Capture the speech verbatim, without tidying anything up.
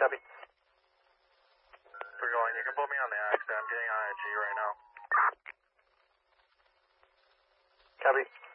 Copy. We're going. You can put me on the axe. I'm getting on a G right now. Copy.